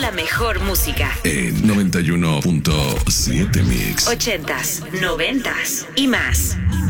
la mejor música. En 91.7 Mix. 80s, 90s y más.